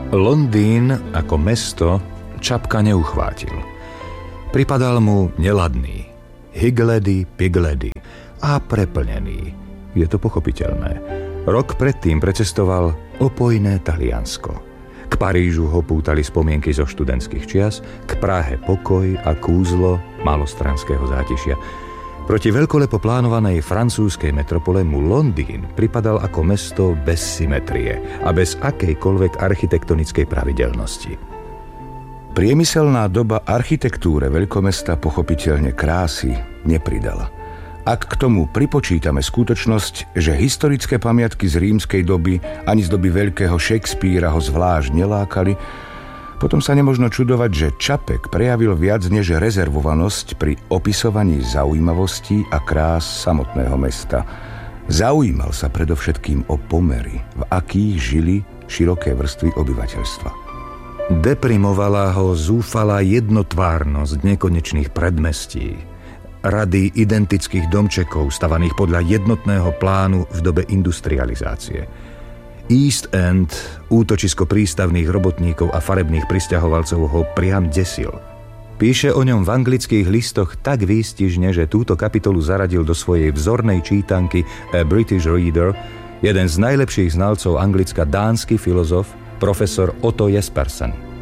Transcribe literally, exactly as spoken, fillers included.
Londýn ako mesto Čapka neuchvátil. Pripadal mu neladný, hygledy, pigledy a preplnený. Je to pochopiteľné. Rok predtým precestoval opojné Taliansko. K Parížu ho pútali spomienky zo študentských čias, k Prahe pokoj a kúzlo malostranského zátišia. Proti veľkolepo plánovanej francúzskej metropole mu Londýn pripadal ako mesto bez symetrie a bez akejkoľvek architektonickej pravidelnosti. Priemyselná doba architektúre veľkomesta pochopiteľne krásy nepridala. Ak k tomu pripočítame skutočnosť, že historické pamiatky z rímskej doby ani z doby veľkého Shakespearea ho zvlášť nelákali, potom sa nemožno čudovať, že Čapek prejavil viac než rezervovanosť pri opisovaní zaujímavostí a krás samotného mesta. Zaujímal sa predovšetkým o pomery, v akých žili široké vrstvy obyvateľstva. Deprimovala ho zúfalá jednotvárnosť nekonečných predmestí, rady identických domčekov stavaných podľa jednotného plánu v dobe industrializácie. East End, útočisko prístavných robotníkov a farebných prisťahovalcov, ho priam desil. Píše o ňom v anglických listoch tak výstižne, že túto kapitolu zaradil do svojej vzornej čítanky A British Reader jeden z najlepších znalcov Anglicka, dánsky filozof profesor Otto Jespersen.